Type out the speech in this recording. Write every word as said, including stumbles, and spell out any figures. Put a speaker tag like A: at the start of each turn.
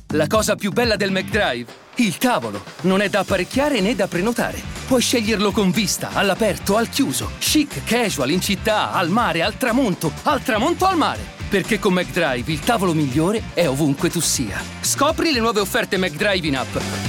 A: La cosa più bella del McDrive? Il tavolo. Non è da apparecchiare né da prenotare. Puoi sceglierlo con vista, all'aperto, al chiuso, chic, casual, in città, al mare, al tramonto, al tramonto al mare. Perché con McDrive il tavolo migliore è ovunque tu sia. Scopri le nuove offerte McDrive in app.